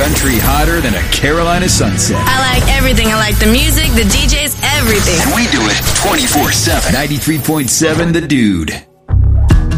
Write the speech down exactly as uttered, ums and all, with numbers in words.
country hotter than a Carolina sunset. I like everything. I like the music, the D Js, everything. And we do it twenty-four seven. ninety-three point seven The Dude.